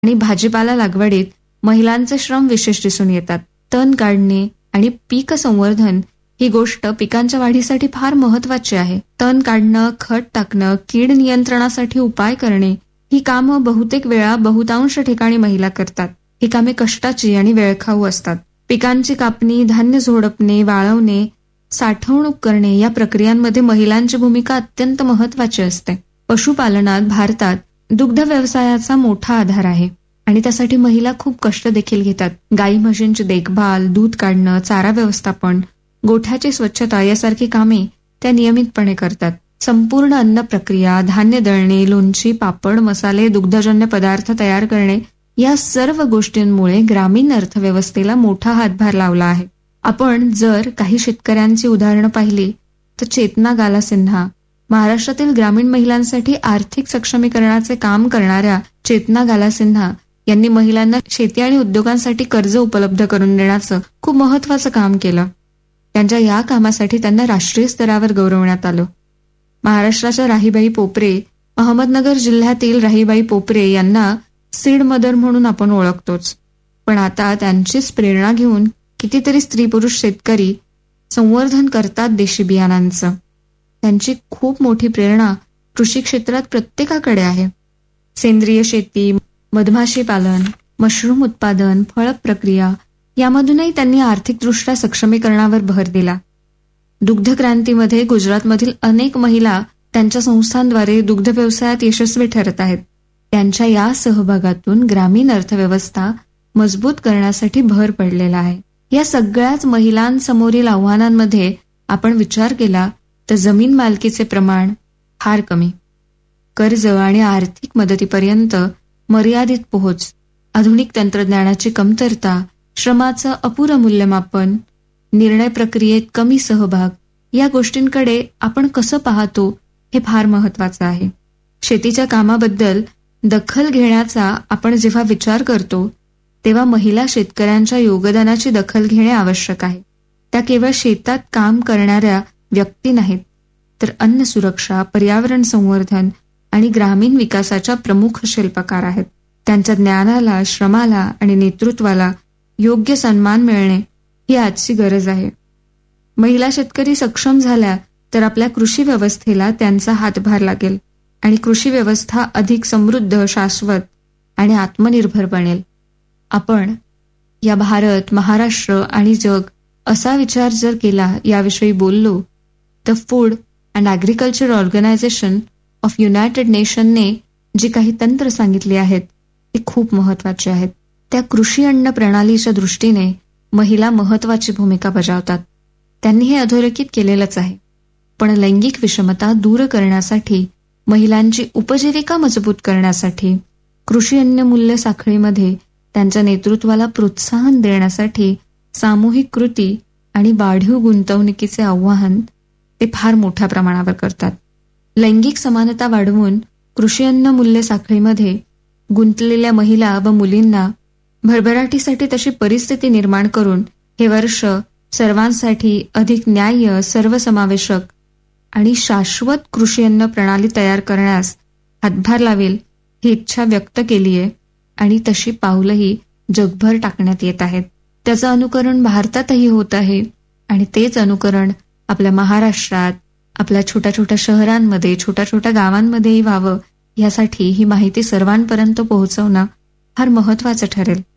आणि भाजीपाला लागवडीत महिलांचे श्रम विशेष दिसून येतात. तण काढणे आणि पीक संवर्धन ही गोष्ट पिकांच्या वाढीसाठी फार महत्वाची आहे. तण काढणं, खत टाकणं, कीड नियंत्रणासाठी उपाय करणे ही कामं बहुतेक वेळा बहुतांश ठिकाणी महिला करतात. ही कामे कष्टाची आणि वेळखाऊ असतात. पिकांची कापणी, धान्य झोडपणे, वाळवणे, साठवणूक करणे या प्रक्रियांमध्ये महिलांची भूमिका अत्यंत महत्वाची असते. पशुपालनात भारतात दुग्ध व्यवसायाचा मोठा आधार आहे आणि त्यासाठी महिला खूप कष्ट देखील घेतात. गाई म्हशींची देखभाल, दूध काढणं, चारा व्यवस्थापन, गोठ्याची स्वच्छता यासारखी कामे त्या नियमितपणे करतात. संपूर्ण अन्न प्रक्रिया, धान्य दळणे, लोणची, पापड, मसाले, दुग्धजन्य पदार्थ तयार करणे या सर्व गोष्टींमुळे ग्रामीण अर्थव्यवस्थेला मोठा हातभार लावला आहे. आपण जर काही शेतकऱ्यांची उदाहरणं पाहिली तर चेतना गाला सिन्हा, महाराष्ट्रातील ग्रामीण महिलांसाठी आर्थिक सक्षमीकरणाचे काम करणाऱ्या चेतना गाला सिन्हा यांनी महिलांना शेती आणि उद्योगांसाठी कर्ज उपलब्ध करून देण्याचं खूप महत्वाचं काम केलं. त्यांच्या या कामासाठी त्यांना राष्ट्रीय स्तरावर गौरवण्यात आलं. महाराष्ट्राच्या राहीबाई पोपरे, अहमदनगर जिल्ह्यातील राहीबाई पोपरे यांना सीड मदर म्हणून आपण ओळखतोच. पण आता त्यांचीच प्रेरणा घेऊन कितीतरी स्त्री पुरुष शेतकरी संवर्धन करतात देशी बियाणांचं. त्यांची खूप मोठी प्रेरणा कृषी क्षेत्रात प्रत्येकाकडे आहे. सेंद्रिय शेती, मधमाशी पालन, मशरूम उत्पादन, फळ प्रक्रिया यामधूनही त्यांनी आर्थिकदृष्ट्या सक्षमीकरणावर भर दिला. दुग्ध क्रांतीमध्ये गुजरातमधील अनेक महिला त्यांच्या संस्थांद्वारे दुग्ध व्यवसायात यशस्वी ठरत आहेत. त्यांच्या या सहभागातून ग्रामीण अर्थव्यवस्था मजबूत करण्यासाठी भर पडलेला आहे. या सगळ्याच महिलांसमोरील आव्हानांमध्ये आपण विचार केला तर जमीन मालकीचे प्रमाण फार कमी, कर्ज आणि आर्थिक मदतीपर्यंत मर्यादित पोहोच, आधुनिक तंत्रज्ञानाची कमतरता, श्रमाचं अपुरं मूल्यमापन, निर्णय प्रक्रियेत कमी सहभाग या गोष्टींकडे आपण कसं पाहतो हे फार महत्वाचं आहे. शेतीच्या कामाबद्दल दखल घेण्याचा आपण जेव्हा विचार करतो तेव्हा महिला शेतकऱ्यांच्या योगदानाची दखल घेणे आवश्यक आहे. त्या केवळ शेतात काम करणाऱ्या व्यक्ती नाहीत, तर अन्न सुरक्षा, पर्यावरण संवर्धन आणि ग्रामीण विकासाच्या प्रमुख शिल्पकार आहेत. त्यांच्या ज्ञानाला, श्रमाला आणि नेतृत्वाला योग्य सन्मान मिळणे ही आजची गरज आहे. महिला शेतकरी सक्षम झाल्या तर आपल्या कृषी व्यवस्थेला त्यांचा हातभार लागेल आणि कृषी व्यवस्था अधिक समृद्ध, शाश्वत आणि आत्मनिर्भर बनेल. आपण या भारत, महाराष्ट्र आणि जग असा विचार जर केला, याविषयी बोललो, तर food and agriculture organisation of United नेशनने जी काही तंत्र सांगितली आहेत ती खूप महत्वाची आहेत. त्या कृषी अन्न प्रणालीच्या दृष्टीने महिला महत्वाची भूमिका बजावतात. त्यांनी हे अधोरेखित केलेलंच आहे. पण लैंगिक विषमता दूर करण्यासाठी, महिलांची उपजीविका मजबूत करण्यासाठी, कृषी अन्न मूल्य साखळीमध्ये त्यांच्या नेतृत्वाला प्रोत्साहन देण्यासाठी सामूहिक कृती आणि वाढीव गुंतवणुकीचे आवाहन ते फार मोठ्या प्रमाणावर करतात. लैंगिक समानता वाढवून कृषी अन्न मूल्य साखळीमध्ये गुंतलेल्या महिला व मुलींना भरभराटीसाठी तशी परिस्थिती निर्माण करून हे वर्ष सर्वांसाठी अधिक न्याय्य, सर्वसमावेशक आणि शाश्वत कृषी अन्न प्रणाली तयार करण्यास हातभार लावेल ही इच्छा व्यक्त केली आहे आणि तशी पावलंही जगभर टाकण्यात येत आहेत. त्याचं अनुकरण भारतातही होत आहे आणि तेच अनुकरण आपल्या महाराष्ट्रात, आपल्या छोट्या छोट्या शहरांमध्ये, छोट्या छोट्या गावांमध्येही व्हावं, यासाठी ही माहिती सर्वांपर्यंत पोहोचवणं फार महत्वाचं ठरेल.